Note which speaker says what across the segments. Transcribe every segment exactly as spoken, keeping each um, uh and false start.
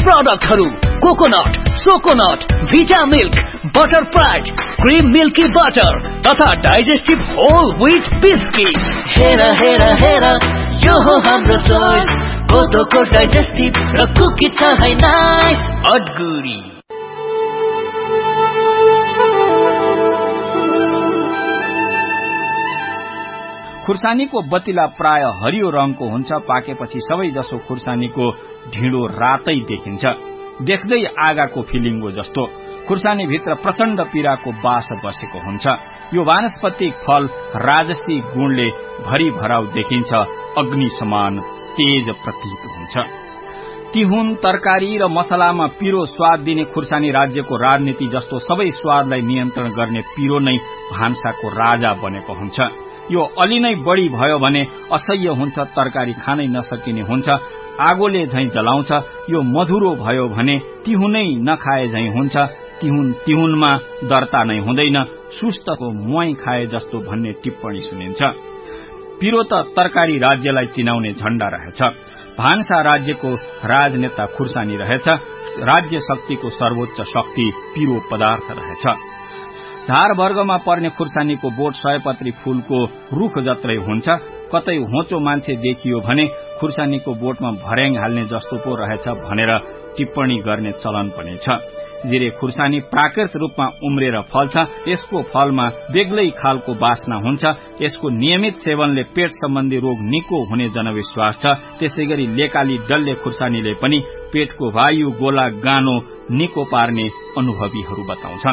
Speaker 1: प्रोडक्टहरू कोकोनट, सोकोनट, भिटा milk, butter pride, cream milky butter तथा digestive whole wheat biscuit. हेर हेर हेर यो हो हाम्रो चोइस, कोदोको डाइजेस्टिभ र कुकी छ है नाइस अडगुडी।
Speaker 2: खुर्सानीको बतिला प्राय हरियो रङको हुन्छ। पाकेपछि सबै जसो खुर्सानीको ढिँडो रातै देखिन्छ, देख्दै आगाको फिलिङ्गो जस्तो। खुर्सानी भित्र प्रचण्ड पीडाको बास बसेको हुन्छ। यो वानस्पतिक फल राजसी गुणले भरिभराउ देखिन्छ, अग्नि समान तेज प्रतीत हुन्छ। तिहुन, तरकारी र मसलामा पिरो स्वाद दिने खुर्सानी राज्यको राजनीति जस्तो सबै स्वादलाई नियन्त्रण गर्ने पिरो नै भान्साको राजा बनेको हुन्छ। यो अलि नै बढ़ी भयो भने असह्य हुन्छ, तरकारी खानै नसकिने हुन्छ, आगोले झैं जलाउँछ। यो मधुरो भयो भने तिहुनै नखाए झैं हुन्छ, तिहुन तिहुनमा दर्ता नै हुँदैन, सुस्तको मुवाई खाए जस्तो भन्ने टिप्पणी सुनिन्छ। पिरो त तरकारी राज्यलाई चिनाउने झण्डा रहेछ। भान्सा राज्यको राजनेता खुर्सानी रहेछ। राज्य शक्तिको सर्वोच्च शक्ति पिरो पदार्थ रहेछ। झार वर्गमा पर्ने खुर्सानीको बोट सयपत्री फूलको रूख जत्रै हुन्छ। कतै होचो मान्छे देखियो भने खुर्सानीको बोटमा भर्याङ हाल्ने जस्तो पो रहेछ भनेर टिप्पणी गर्ने चलन पनि छ। जिरे खुर्सानी प्राकृत रूपमा उम्रेर फल्छ। यसको फलमा बेग्लै खालको बास्ना हुन्छ। यसको नियमित सेवनले पेट सम्बन्धी रोग निको हुने जनविश्वास छ। त्यसैगरी लेकाली डल्ले खुर्सानीले पनि पेटको वायु, गोला, गानो निको पार्ने अनुभवीहरू बताउँछन्।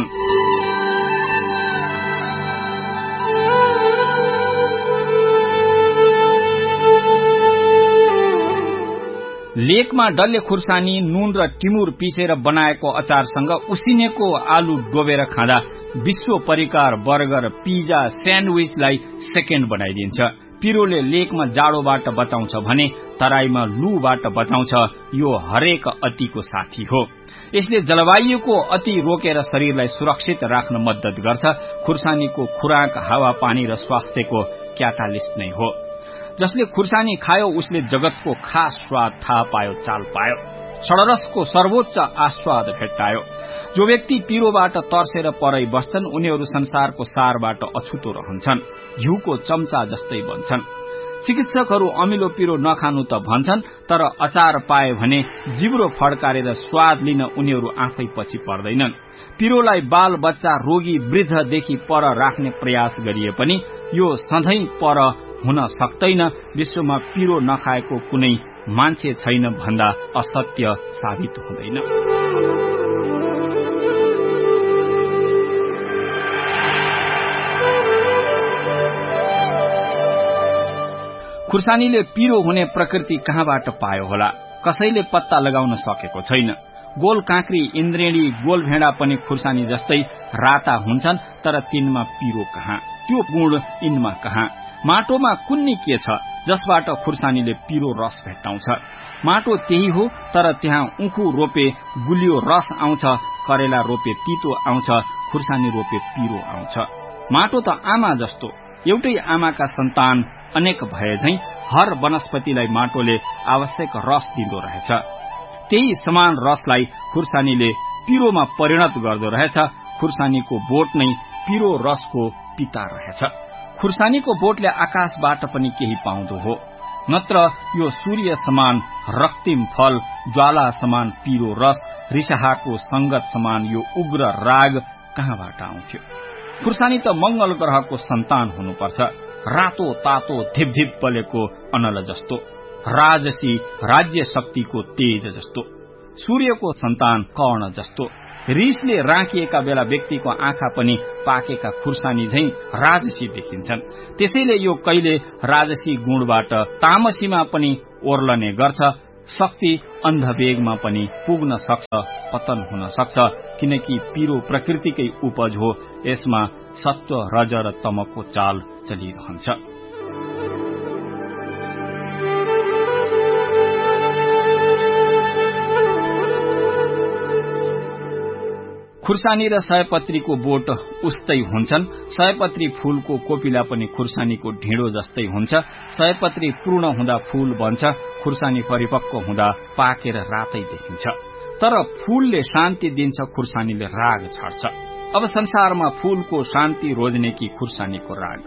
Speaker 2: लेकमा डल्ले खुर्सानी नुन र टिमुर पिसेर बनाएको अचारसँग उसिनेको आलु डोबेर खाँदा विश्व परिकार बर्गर, पिज्जा, स्यान्डविचलाई सेकेन्ड बनाइदिन्छ। पिरोले लेकमा जाडोबाट बचाउँछ भने तराईमा लूबाट बचाउँछ। यो हरेक अतिको साथी हो। यसले जलवायुको अति रोकेर शरीरलाई सुरक्षित राख्न मद्दत गर्छ। खुर्सानीको खुराक हावापानी र स्वास्थ्यको क्याटालिस्ट नै हो। जसले खुर्सानी खायो उसले जगतको खास स्वाद थाहा पायो, चाल पायो, षडरसको सर्वोच्च आस्वाद भेट्टायो। जो व्यक्ति पिरोबाट तर्सेर परै बस्छन् उनीहरू संसारको सारबाट अछुतो रहन्छन्, घिउको चम्चा जस्तै बन्छन्। चिकित्सकहरू अमिलो पिरो नखानु त भन्छन्, तर अचार पाए भने जिब्रो फड्कारेर स्वाद लिन उनीहरू आफै पछि पर्दैनन्। पिरोलाई बाल बच्चा, रोगी, वृद्धदेखि पर राख्ने प्रयास गरिए पनि यो सधैं पर हुन सक्दैन। विश्वमा पिरो नखाएको कुनै मान्छे छैन भन्दा असत्य साबित हुँदैन। खुर्सानीले पिरो हुने प्रकृति कहाँबाट पायो होला? कसैले पत्ता लगाउन सकेको छैन। गोल काँक्री, इन्द्रेणी, गोल भेडा पनि खुर्सानी जस्तै राता हुन्छन्, तर तिनमा पिरो कहाँ? त्यो गुण यिनमा कहाँ? माटोमा कुन्नी के छ जसबाट खुर्सानीले पिरो रस भेट्टाउँछ? माटो त्यही हो, तर त्यहाँ उखु रोपे गुलियो रस आउँछ, करेला रोपे तितो आउँछ, खुर्सानी रोपे पिरो आउँछ। माटो त आमा जस्तो, एउटै आमाका सन्तान अनेक भए झैं हर वनस्पतिलाई माटोले आवश्यक रस दिँदो रहेछ। त्यही समान रसलाई खुर्सानीले पिरोमा परिणत गर्दो रहेछ। खुर्सानीको बोट नै पिरो रसको पिता रहेछ। खुर्सानीको बोटले आकाशबाट पनि केही पाउँदो हो, नत्र यो सूर्य समान रक्तिम फल, ज्वाला समान पिरो रस, रिसाहाको संगत समान यो उग्र राग कहाँबाट आउँथ्यो? खुर्सानी त मंगल ग्रहको सन्तान हुनुपर्छ। रातो तातो धिपधिप बलेको अनल जस्तो, राजसी राज्य शक्तिको तेज जस्तो, सूर्यको सन्तान कर्ण जस्तो। रिसले राखिएका बेला व्यक्तिको आँखा पनि पाकेका खुर्सानी झैं राजसी देखिन्छन्। त्यसैले यो कहिले राजसी गुणबाट तामसीमा पनि ओर्लने गर्छ। शक्ति अन्धवेगमा पनि पुग्न सक्छ, पतन हुन सक्छ, किनकि पिरो प्रकृतिकै उपज हो। यसमा सत्व, रज र तमको चाल चलिरहन्छ। खुर्सानी र सयपत्रीको बोट उस्तै हुन्छन्। सयपत्री फूलको कोपिला पनि खुर्सानीको ढिँडो जस्तै हुन्छ। सयपत्री पूर्ण हुँदा फूल बन्छ, खुर्सानी परिपक्व हुँदा पाकेर रातै देखिन्छ। तर फूलले शान्ति दिन्छ, खुर्सानीले राग छाड्छ। अब संसारमा फूलको शान्ति रोज्ने कि खुर्सानीको राग?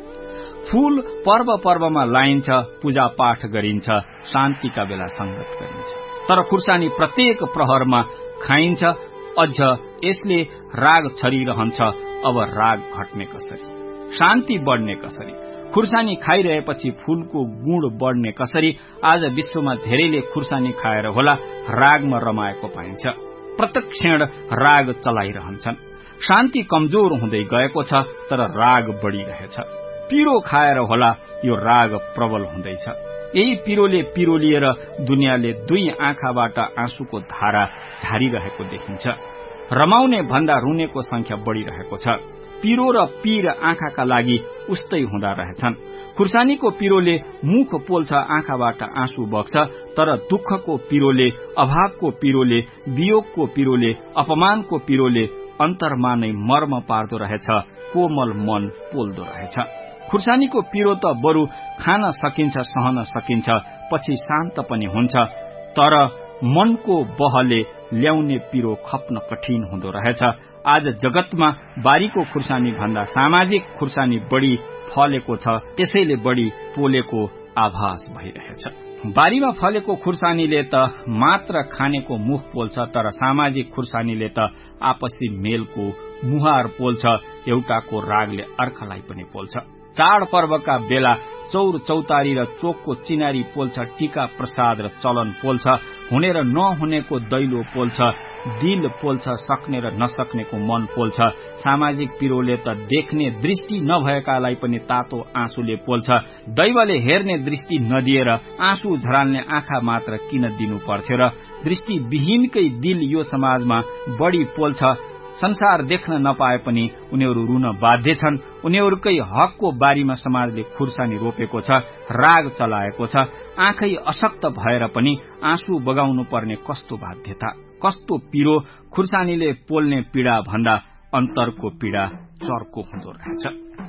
Speaker 2: फूल पर्व पर्वमा लाइन्छ, पूजा पाठ गरिन्छ, शान्तिका बेला संगत गरिन्छ। तर खुर्सानी प्रत्येक प्रहरमा खाइन्छ। अझ यसले राग छरिरहन्छ। अब राग घट्ने कसरी? शान्ति बढ्ने कसरी? खुर्सानी खाइरहेपछि फूलको गुण बढ्ने कसरी? आज विश्वमा धेरैले खुर्सानी खाएर होला रागमा रमाएको पाइन्छ। प्रत्येक क्षण राग चलाइरहन्छन्। शान्ति कमजोर हुँदै गएको छ, तर राग बढ़िरहेछ। पिरो खाएर होला यो राग प्रबल हुँदैछ। यही पिरोले पिरोलिएर दुनियाँले दुई आँखाबाट आँसुको धारा झारिरहेको देखिन्छ। रमाउने भन्दा रुनेको संख्या बढ़िरहेको छ। पिरो र पीर आँखाका लागि उस्तै हुँदा रहेछन्। खुर्सानीको पिरोले मुख पोल्छ, आँखाबाट आँसु बग्छ। तर दुःखको पिरोले, अभावको पिरोले, वियोगको पिरोले, अपमानको पिरोले अन्तरमा नै मर्म पार्दो रहेछ, कोमल मन पोल्दो रहेछ। खुर्सानीको पिरो त बरु खान सकिन्छ, सहन सकिन्छ, पछि शान्त पनि हुन्छ। तर मनको बहले ल्याउने पिरो खप्न कठिन हुँदो रहेछ। आज जगतमा बारीको खुर्सानी भन्दा सामाजिक खुर्सानी बढ़ी फलेको छ, त्यसैले बढ़ी पोलेको आभास भइरहेछ। बारीमा फलेको खुर्सानीले त मात्र खानेको मुख पोल्छ, तर सामाजिक खुर्सानीले त आपसी मेलको मुहार पोल्छ। एउटाको रागले अर्कालाई पनि पोल्छ। चाडपर्वका बेला चौर चौतारी र चोकको चिनारी पोल्छ। टीका प्रसाद र चलन पोल्छ। हुने र नहुनेको दैलो पोल्छ। दिल पोल्छ, सक्ने र नसक्नेको मन पोल्छ। सामाजिक पिरोले त देख्ने दृष्टि नभएकालाई पनि तातो आँसुले पोल्छ। दैवले हेर्ने दृष्टि नदिएर आँसु झराल्ने आँखा मात्र किन दिनु पर्थ्यो र? दृष्टिविहीनकै दिल यो समाजमा बढ़ी पोल्छ। संसार देख्न नपाए पनि उनीहरू रुन बाध्य छन्। उनीहरूकै हकको बारीमा समाजले खुर्सानी रोपेको छ, राग चलाएको छ। आँखै अशक्त भएर पनि आँसु बगाउनु पर्ने कस्तो बाध्यता, कस्तो पिरो! खुर्सानीले पोल्ने पीड़ा भन्दा अन्तरको पीड़ा चर्को हुँदो रहेछ।